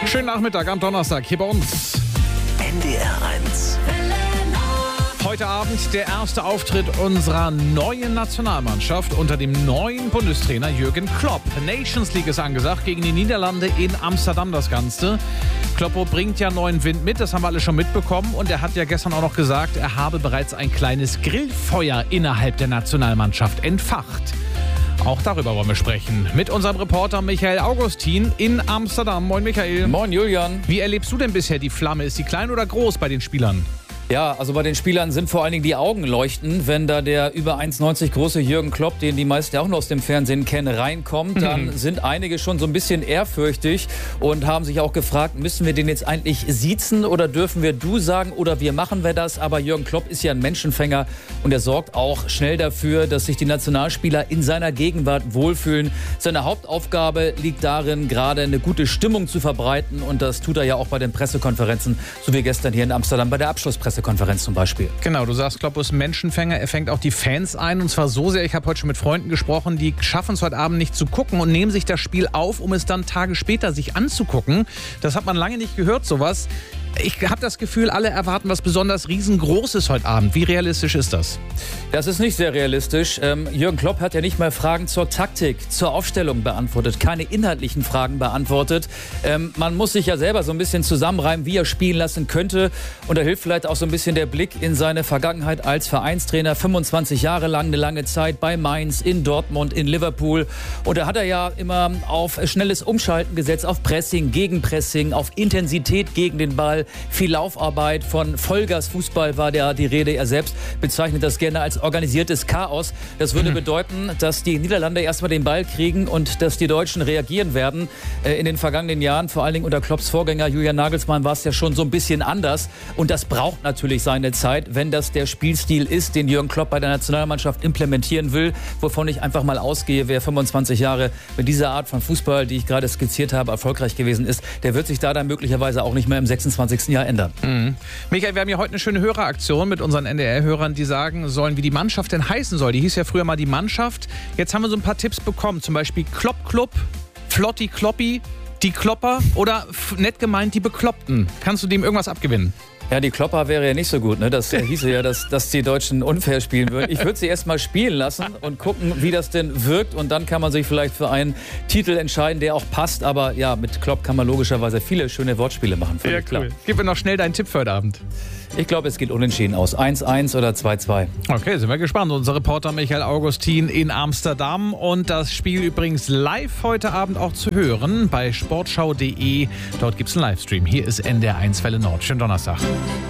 Schönen Nachmittag am Donnerstag hier bei uns. NDR 1. Heute Abend der erste Auftritt unserer neuen Nationalmannschaft unter dem neuen Bundestrainer Jürgen Klopp. Nations League ist angesagt, gegen die Niederlande in Amsterdam das Ganze. Kloppo bringt ja neuen Wind mit, das haben wir alle schon mitbekommen. Und er hat ja gestern auch noch gesagt, er habe bereits ein kleines Grillfeuer innerhalb der Nationalmannschaft entfacht. Auch darüber wollen wir sprechen. Mit unserem Reporter Michael Augustin in Amsterdam. Moin Michael. Moin Julian. Wie erlebst du denn bisher die Flamme? Ist die klein oder groß bei den Spielern? Ja, also bei den Spielern sind vor allen Dingen die Augen leuchten. Wenn da der über 1,90 große Jürgen Klopp, den die meisten ja auch noch aus dem Fernsehen kennen, reinkommt, dann sind einige schon so ein bisschen ehrfürchtig und haben sich auch gefragt, müssen wir den jetzt eigentlich siezen oder dürfen wir du sagen oder wie machen wir das? Aber Jürgen Klopp ist ja ein Menschenfänger und er sorgt auch schnell dafür, dass sich die Nationalspieler in seiner Gegenwart wohlfühlen. Seine Hauptaufgabe liegt darin, gerade eine gute Stimmung zu verbreiten und das tut er ja auch bei den Pressekonferenzen, so wie gestern hier in Amsterdam bei der Abschlusspressekonferenz zum Beispiel. Genau, du sagst, Klopp ist ein Menschenfänger. Er fängt auch die Fans ein und zwar so sehr, ich habe heute schon mit Freunden gesprochen, die schaffen es heute Abend nicht zu gucken und nehmen sich das Spiel auf, um es dann Tage später sich anzugucken. Das hat man lange nicht gehört, sowas. Ich habe das Gefühl, alle erwarten was besonders Riesengroßes heute Abend. Wie realistisch ist das? Das ist nicht sehr realistisch. Jürgen Klopp hat ja nicht mal Fragen zur Taktik, zur Aufstellung beantwortet, keine inhaltlichen Fragen beantwortet. Man muss sich ja selber so ein bisschen zusammenreimen, wie er spielen lassen könnte. Und da hilft vielleicht auch so ein bisschen der Blick in seine Vergangenheit als Vereinstrainer. 25 Jahre lang, eine lange Zeit bei Mainz, in Dortmund, in Liverpool. Und da hat er ja immer auf schnelles Umschalten gesetzt, auf Pressing, Gegenpressing, auf Intensität gegen den Ball. Viel Laufarbeit, von Vollgas-Fußball war die Rede. Er selbst bezeichnet das gerne als organisiertes Chaos. Das würde bedeuten, dass die Niederlande erstmal den Ball kriegen und dass die Deutschen reagieren werden. In den vergangenen Jahren, vor allen Dingen unter Klopps Vorgänger Julian Nagelsmann, war es ja schon so ein bisschen anders. Und das braucht natürlich seine Zeit, wenn das der Spielstil ist, den Jürgen Klopp bei der Nationalmannschaft implementieren will. Wovon ich einfach mal ausgehe, wer 25 Jahre mit dieser Art von Fußball, die ich gerade skizziert habe, erfolgreich gewesen ist, der wird sich da dann möglicherweise auch nicht mehr im 26. Jahr ändern. Michael, wir haben hier heute eine schöne Höreraktion mit unseren NDR-Hörern, die sagen sollen, wie die Mannschaft denn heißen soll. Die hieß ja früher mal die Mannschaft. Jetzt haben wir so ein paar Tipps bekommen, zum Beispiel Klopp Club, Flotti Kloppi, die Klopper oder nett gemeint die Bekloppten. Kannst du dem irgendwas abgewinnen? Ja, die Klopper wäre ja nicht so gut, ne? Das hieße ja, dass die Deutschen unfair spielen würden. Ich würde sie erst mal spielen lassen und gucken, wie das denn wirkt. Und dann kann man sich vielleicht für einen Titel entscheiden, der auch passt. Aber ja, mit Klopp kann man logischerweise viele schöne Wortspiele machen. Ja, cool. Klar. Gib mir noch schnell deinen Tipp für heute Abend. Ich glaube, es geht unentschieden aus. 1-1 oder 2-2. Okay, sind wir gespannt. Unser Reporter Michael Augustin in Amsterdam. Und das Spiel übrigens live heute Abend auch zu hören bei sportschau.de. Dort gibt es einen Livestream. Hier ist NDR 1 Welle Nord. Schönen Donnerstag.